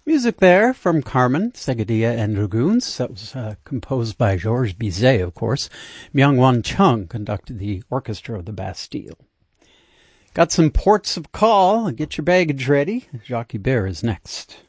Music there from Carmen, Seguidilla and Dragoons. That was composed by Georges Bizet, of course. Myung-Whun Chung conducted the orchestra of the Bastille. Got some ports of call. Get your baggage ready. Jacques Hubert is next.